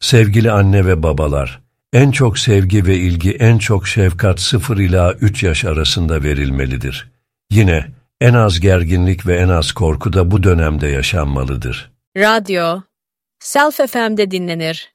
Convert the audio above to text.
Sevgili anne ve babalar, en çok sevgi ve ilgi, en çok şefkat 0 ila 3 yaş arasında verilmelidir. Yine en az gerginlik ve en az korku da bu dönemde yaşanmalıdır. Radyo, Self FM'de dinlenir.